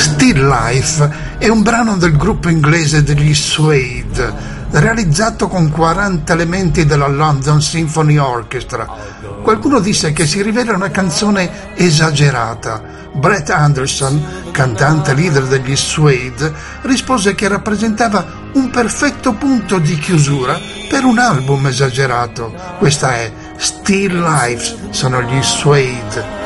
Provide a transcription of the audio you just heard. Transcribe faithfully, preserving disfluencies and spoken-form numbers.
Still Life è un brano del gruppo inglese degli Suede, realizzato con quaranta elementi della London Symphony Orchestra. Qualcuno disse che si rivela una canzone esagerata. Brett Anderson, cantante leader degli Suede, rispose che rappresentava un perfetto punto di chiusura per un album esagerato. Questa è Still Life, sono gli Suede.